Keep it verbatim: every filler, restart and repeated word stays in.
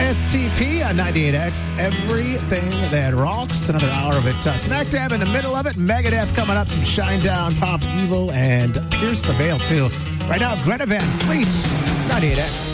S T P on ninety-eight X. Everything that rocks. Another hour of it. Uh, smack dab in the middle of it. Megadeth coming up. Some Shinedown, Pop Evil, and Pierce the Veil, too. Right now, Greta Van Fleet. It's ninety-eight X.